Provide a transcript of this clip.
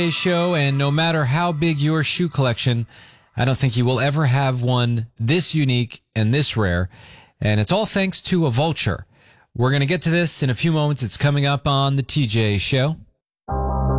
Show, and no matter how big your shoe collection, I don't think you will ever have one this unique and this rare. And it's all thanks to a vulture. We're going to get to this in a few moments. It's coming up on the TJ Show.